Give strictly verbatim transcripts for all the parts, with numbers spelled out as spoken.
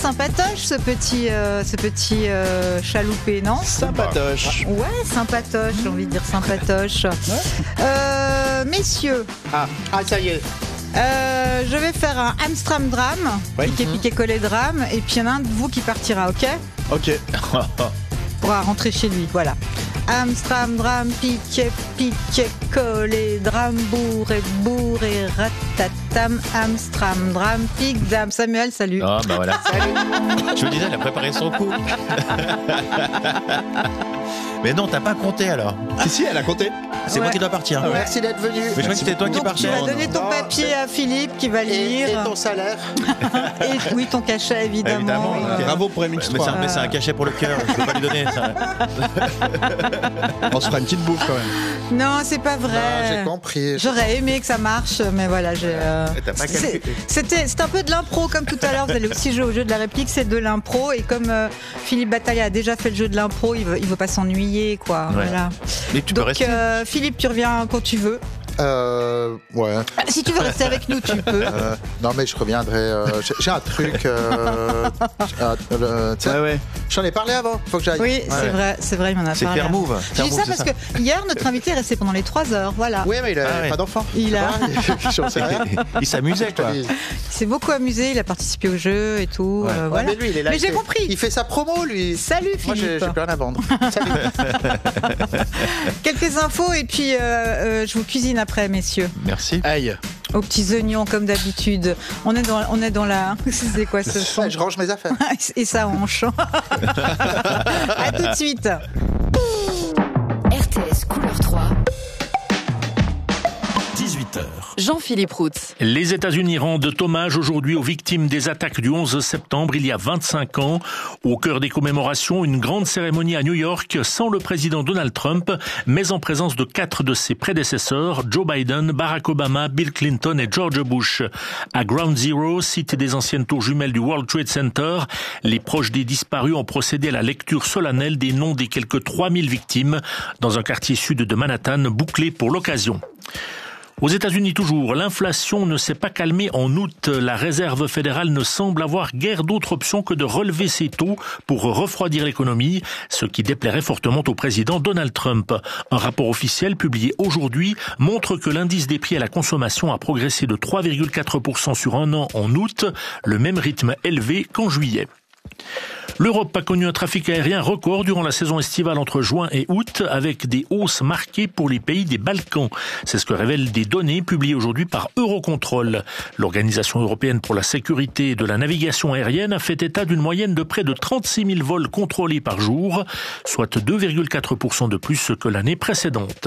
sympatoche ce petit, euh, ce petit euh, chaloupé, non? Sympatoche. Ouais, sympatoche, j'ai envie de dire sympatoche. Euh, messieurs. Ah, ah, ça y est. Euh, je vais faire un Amstramdram, Oui. piqué, piqué, collé drame, et puis il y en a un de vous qui partira, ok? Ok. Pourra rentrer chez lui, voilà. Amstramdram, piqué, piqué, collé, drame, bourré, bourré, ratatam, Amstramdram, pique, dame. Samuel, salut. Ah bah voilà. Je me disais, elle a préparé son coup. Mais non, t'as pas compté alors. Si, si, elle a compté. C'est Ouais. moi qui dois partir. Ouais. Merci d'être venu. Mais je crois que c'était toi qui Donc tu partais. vas donner ton Non, papier à Philippe qui va Et, lire. et ton salaire. Et oui, ton cachet, évidemment. Évidemment, Euh, Bravo pour M X Mais c'est trois. un, mais c'est un cachet pour le cœur, je peux pas lui donner ça. On se fera une petite bouffe quand même. Non, c'est pas Non, vrai. j'ai compris. J'aurais aimé que ça marche, mais voilà, j'ai. euh, T'as pas c'est- calculé. C'était, c'est un peu de l'impro comme tout à l'heure. Vous allez aussi jouer au jeu de la réplique, c'est de l'impro. Et comme euh, Philippe Bataille a déjà fait le jeu de l'impro, il veut, il veut pas s'ennuyer, quoi. Ouais. Voilà. Mais tu peux Donc, rester. euh, Philippe, tu reviens quand tu veux. Euh, ouais. Ah, si tu veux rester avec nous, tu peux. Euh, non, mais je reviendrai. euh, j'ai, j'ai un truc. Euh, euh, le- tiens, Ouais, ouais. J'en ai parlé avant. Faut que j'aille. Oui, c'est Ouais. vrai, c'est vrai, il m'en a C'est parlé. faire move. Je Faire dis move, ça c'est parce que hier, notre invité est resté pendant les trois heures. Voilà. Oui, mais il a Ah ouais. pas d'enfant. Il a- J'en sais rien. Il s'amusait quoi. Il s'est beaucoup amusé, il a participé au jeu et tout. Ouais. euh, Ouais, voilà. mais lui, il est là. Mais il j'ai fait- compris. Il fait sa promo, lui. Salut Moi, j'ai, Philippe. j'ai plus rien à vendre. Salut. Quelques infos et puis euh, euh, je vous cuisine après, messieurs. Merci. Aïe. Aux petits oignons comme d'habitude. On est dans, on est dans la. C'est quoi ce son? Ouais, je range mes affaires. Et ça hanche. À tout de suite. R T S Couleur trois. dix-huit heures. Jean-Philippe Routz. Les États-Unis rendent hommage aujourd'hui aux victimes des attaques du onze septembre il y a vingt-cinq ans. Au cœur des commémorations, une grande cérémonie à New York sans le président Donald Trump, mais en présence de quatre de ses prédécesseurs, Joe Biden, Barack Obama, Bill Clinton et George Bush. À Ground Zero, site des anciennes tours jumelles du World Trade Center, les proches des disparus ont procédé à la lecture solennelle des noms des quelques trois mille victimes dans un quartier sud de Manhattan bouclé pour l'occasion. Aux États-Unis toujours, l'inflation ne s'est pas calmée en août. La Réserve fédérale ne semble avoir guère d'autre option que de relever ses taux pour refroidir l'économie, ce qui déplairait fortement au président Donald Trump. Un rapport officiel publié aujourd'hui montre que l'indice des prix à la consommation a progressé de trois virgule quatre pour cent sur un an en août, le même rythme élevé qu'en juillet. L'Europe a connu un trafic aérien record durant la saison estivale entre juin et août, avec des hausses marquées pour les pays des Balkans. C'est ce que révèlent des données publiées aujourd'hui par Eurocontrol. L'Organisation européenne pour la sécurité de la navigation aérienne a fait état d'une moyenne de près de trente-six mille vols contrôlés par jour, soit deux virgule quatre pour cent de plus que l'année précédente.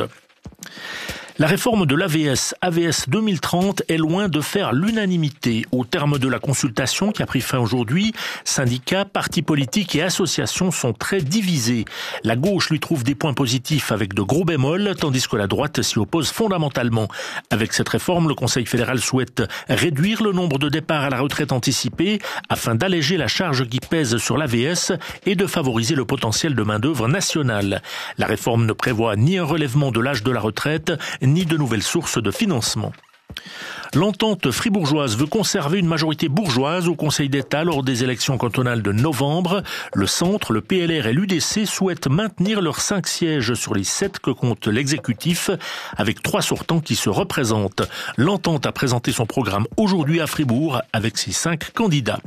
La réforme de l'A V S, A V S deux mille trente, est loin de faire l'unanimité. Au terme de la consultation qui a pris fin aujourd'hui, syndicats, partis politiques et associations sont très divisés. La gauche lui trouve des points positifs avec de gros bémols, tandis que la droite s'y oppose fondamentalement. Avec cette réforme, le Conseil fédéral souhaite réduire le nombre de départs à la retraite anticipée afin d'alléger la charge qui pèse sur l'A V S et de favoriser le potentiel de main-d'œuvre nationale. La réforme ne prévoit ni un relèvement de l'âge de la retraite, ni de nouvelles sources de financement. L'entente fribourgeoise veut conserver une majorité bourgeoise au Conseil d'État lors des élections cantonales de novembre. Le Centre, le P L R et l'U D C souhaitent maintenir leurs cinq sièges sur les sept que compte l'exécutif, avec trois sortants qui se représentent. L'entente a présenté son programme aujourd'hui à Fribourg avec ses cinq candidats.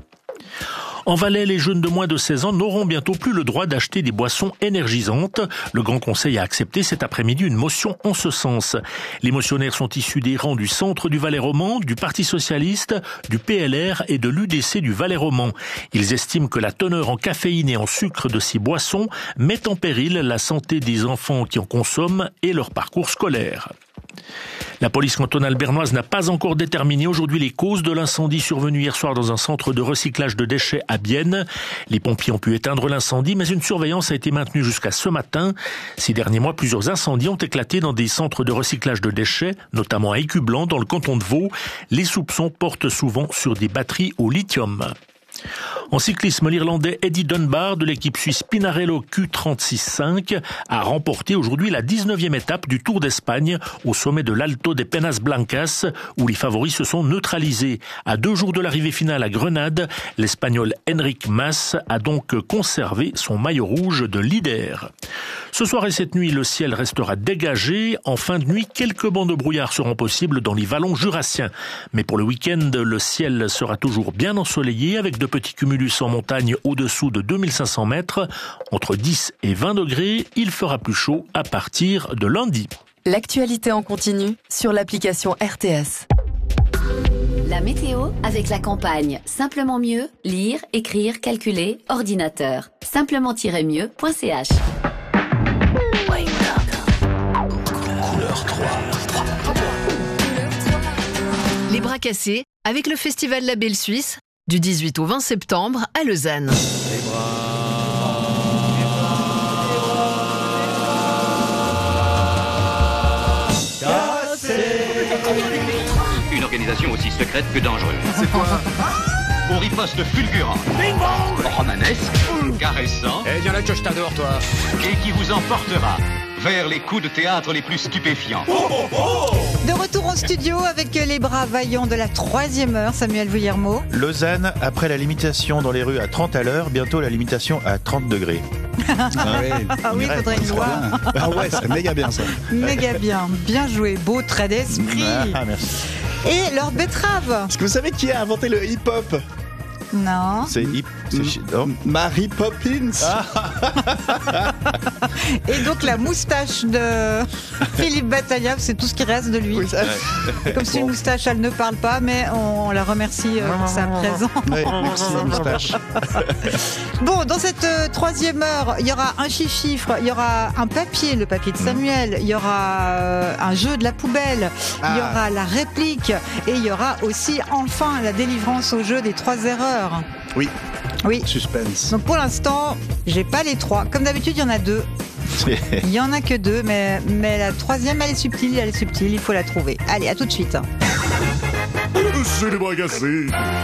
En Valais, les jeunes de moins de seize ans n'auront bientôt plus le droit d'acheter des boissons énergisantes. Le Grand Conseil a accepté cet après-midi une motion en ce sens. Les motionnaires sont issus des rangs du Centre du Valais roman, du Parti socialiste, du P L R et de l'U D C du Valais roman. Ils estiment que la teneur en caféine et en sucre de ces boissons met en péril la santé des enfants qui en consomment et leur parcours scolaire. La police cantonale bernoise n'a pas encore déterminé aujourd'hui les causes de l'incendie survenu hier soir dans un centre de recyclage de déchets à Bienne. Les pompiers ont pu éteindre l'incendie, mais une surveillance a été maintenue jusqu'à ce matin. Ces derniers mois, plusieurs incendies ont éclaté dans des centres de recyclage de déchets, notamment à Écublanc, dans le canton de Vaud. Les soupçons portent souvent sur des batteries au lithium. En cyclisme, l'Irlandais Eddie Dunbar de l'équipe suisse Pinarello Q trente-six cinq a remporté aujourd'hui la dix-neuvième étape du Tour d'Espagne au sommet de l'Alto de Penas Blancas où les favoris se sont neutralisés. À deux jours de l'arrivée finale à Grenade, l'Espagnol Enric Mas a donc conservé son maillot rouge de leader. Ce soir et cette nuit, le ciel restera dégagé. En fin de nuit, quelques bancs de brouillard seront possibles dans les vallons jurassiens. Mais pour le week-end, le ciel sera toujours bien ensoleillé avec de petits cumulus en montagne au-dessous de deux mille cinq cents mètres. Entre dix et vingt degrés, il fera plus chaud à partir de lundi. L'actualité en continu sur l'application R T S. La météo avec la campagne Simplement mieux, lire, écrire, calculer, ordinateur. Simplement-mieux point c h. Couleur trois. Les bras cassés avec le festival La Belle Suisse du dix-huit au vingt septembre à Lausanne. Une organisation aussi secrète que dangereuse. C'est quoi? On riposte fulgurant, romanesque, caressant, Eh, viens là que je t'adore, toi. et qui vous emportera vers les coups de théâtre les plus stupéfiants. De retour en studio avec les bras vaillants de la troisième heure, Samuel Vuillermo. Lausanne, après la limitation dans les rues à trente à l'heure, bientôt la limitation à trente degrés. Ah oui, Ah oui, il faudrait une loi. Ah ouais, c'est méga bien ça. Méga bien, bien joué, beau trait d'esprit. Ah, merci. Et leur betterave. Est-ce que vous savez qui a inventé le hip-hop? Non. C'est hip. C'est chi- oh. Mary Poppins. Et donc la moustache de Philippe Bataillab, c'est tout ce qui reste de lui. Oui, ça- Comme si une moustache, elle ne parle pas, mais on la remercie euh, pour sa présence. Ouais, merci la moustache. Bon, dans cette euh, troisième heure, il y aura un chiffre, il y aura un papier, le papier de Samuel, il y aura euh, un jeu de la poubelle, il y Ah. aura la réplique et il y aura aussi enfin la délivrance au jeu des trois erreurs. Oui, Oui. suspense. Donc pour l'instant, j'ai pas les trois. Comme d'habitude, il y en a deux. Il y en a que deux, mais, mais la troisième, elle est subtile, elle est subtile, il faut la trouver. Allez, à tout de suite. C'est les bras cassés.